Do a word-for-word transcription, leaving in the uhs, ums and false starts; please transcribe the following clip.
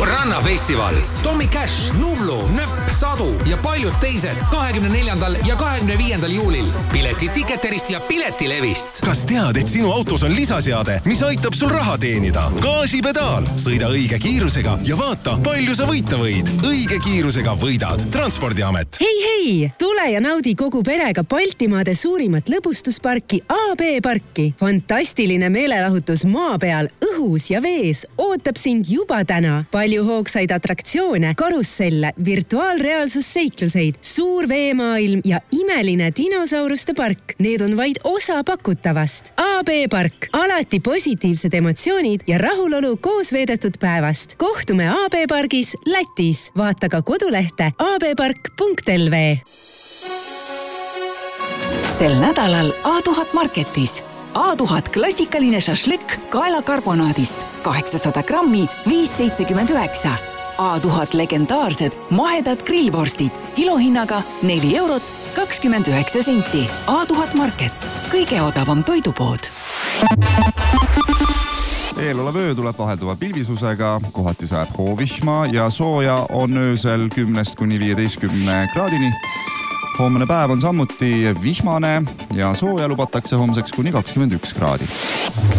Rannafestival, Tommy Cash, Nublu, Nöpp, Sadu ja paljud teised kahekümne neljandal ja kahekümne viiendal juulil. Piletid Ticketerist ja Piletilevist. Kas tead, et sinu autos on lisaseade, mis aitab sul raha teenida? Gaasipedaal. Sõida õige kiirusega ja vaata, palju sa võita võid. Õige kiirusega võidad. Transpordiamet. Hei, hei! Tule ja naudi kogu perega Baltimaade suurimat lõbustusparki A B Parki. Fantastiline meelelahutus maa peal, õhus ja vees ootab sind juba täna. Palju hoogsaid atraktsioone, karusselle, virtuaalreaalsusseikluseid, suur veemaailm ja imeline dinosauruste park. Need on vaid osa pakutavast. A B Park. Alati positiivsed emotsioonid ja rahulolu koos veedetud päevast. Kohtume A B Pargis Lätis. Vaata ka kodulehte a b park punkt l v. Sel nädalal A tuhat Marketis. A tuhat klassikaline šašlõkk kaelakarbonaadist, kaheksasada grammi, viis seitsekümmend üheksa. A tuhat legendaarsed mahedad grillvorstid, kilohinnaga neli eurot, kakskümmend üheksa senti. A tuhat Market, kõige odavam toidupood. Eelolev öö tuleb vahelduva pilvisusega, kohati sajab hoovihma ja sooja on öösel kümnest kuni viieteistkümne kraadini. Hoomne päev on samuti vihmane ja sooja lubatakse homseks kuni kakskümmend üks kraadi.